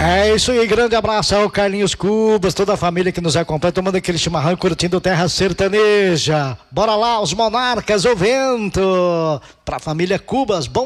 É isso aí, grande abraço ao Carlinhos Cubas, toda a família que nos acompanha, tomando aquele chimarrão, curtindo Terra Sertaneja. Bora lá, os monarcas, o vento. Pra família Cubas, bom